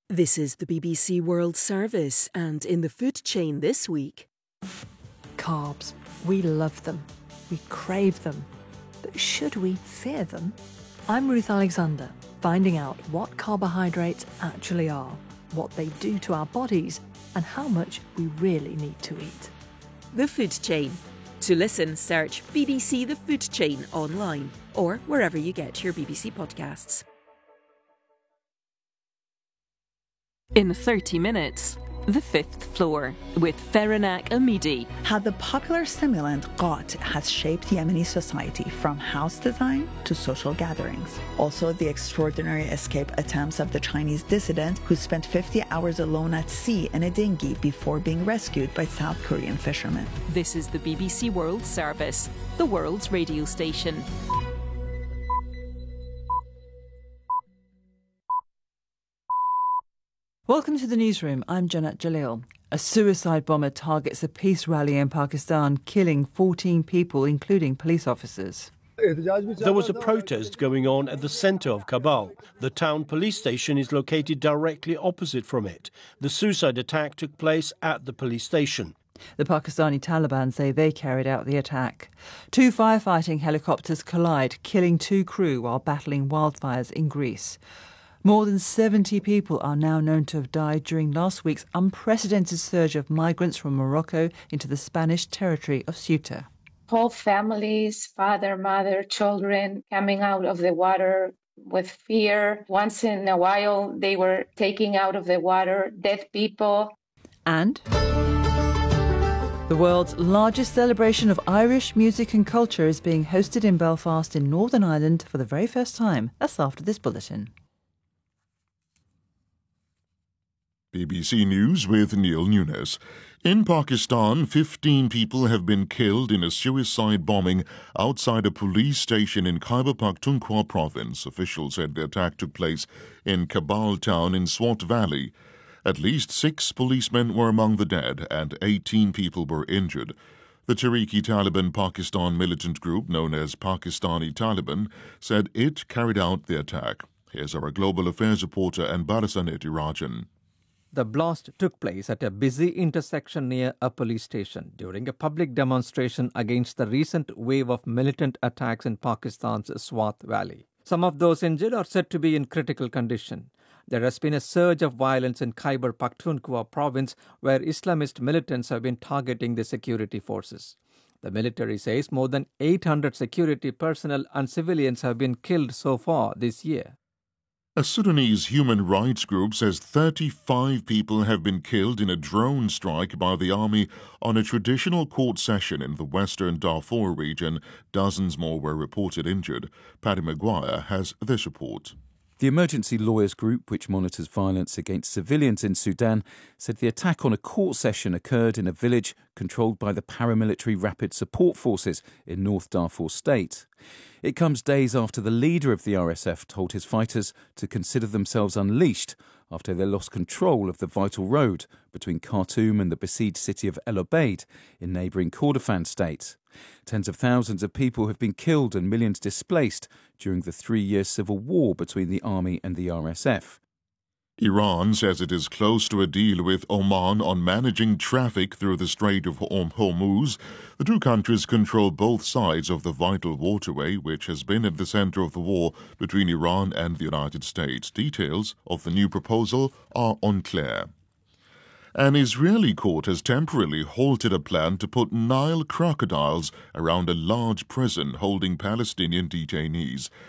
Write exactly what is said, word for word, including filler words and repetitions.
This is the B B C World Service, and in the food chain this week... Carbs. We love them. We crave them. But should we fear them? I'm Ruth Alexander, finding out what carbohydrates actually are, what they do to our bodies, and how much we really need to eat. The Food Chain. To listen, search B B C The Food Chain online or wherever you get your B B C podcasts. In thirty minutes, The Fifth Floor with Feranak Amidi. How the popular stimulant Qat has shaped Yemeni society from house design to social gatherings. Also, the extraordinary escape attempts of the Chinese dissident who spent fifty hours alone at sea in a dinghy before being rescued by South Korean fishermen. This is the B B C World Service, the world's radio station. Welcome to the newsroom. I'm Janat Jalil. A suicide bomber targets a peace rally in Pakistan, killing fourteen people, including police officers. There was a protest going on at the centre of Kabul. The town police station is located directly opposite from it. The suicide attack took place at the police station. The Pakistani Taliban say they carried out the attack. Two firefighting helicopters collide, killing two crew while battling wildfires in Greece. More than seventy people are now known to have died during last week's unprecedented surge of migrants from Morocco into the Spanish territory of Ceuta. Whole families, father, mother, children coming out of the water with fear. Once in a while, they were taking out of the water dead people. And the world's largest celebration of Irish music and culture is being hosted in Belfast in Northern Ireland for the very first time. That's after this bulletin. B B C News with Neil Nunes. In Pakistan, fifteen people have been killed in a suicide bombing outside a police station in Khyber Pakhtunkhwa province. Officials said the attack took place in Kabul town in Swat Valley. At least six policemen were among the dead and eighteen people were injured. The Tehreek-e-Taliban Pakistan militant group known as Pakistani Taliban said it carried out the attack. Here's our global affairs reporter Anbarasaneti Rajan. The blast took place at a busy intersection near a police station during a public demonstration against the recent wave of militant attacks in Pakistan's Swat Valley. Some of those injured are said to be in critical condition. There has been a surge of violence in Khyber Pakhtunkhwa province where Islamist militants have been targeting the security forces. The military says more than eight hundred security personnel and civilians have been killed so far this year. A Sudanese human rights group says thirty-five people have been killed in a drone strike by the army on a traditional court session in the western Darfur region. Dozens more were reported injured. Paddy Maguire has this report. The Emergency Lawyers Group, which monitors violence against civilians in Sudan, said the attack on a court session occurred in a village controlled by the paramilitary Rapid Support Forces in North Darfur State. It comes days after the leader of the R S F told his fighters to consider themselves unleashed after they lost control of the vital road between Khartoum and the besieged city of El Obeid in neighbouring Kordofan state. Tens of thousands of people have been killed and millions displaced during the three-year civil war between the army and the R S F. Iran says it is close to a deal with Oman on managing traffic through the Strait of Hormuz. The two countries control both sides of the vital waterway, which has been at the center of the war between Iran and the United States. Details of the new proposal are unclear. An Israeli court has temporarily halted a plan to put Nile crocodiles around a large prison holding Palestinian detainees.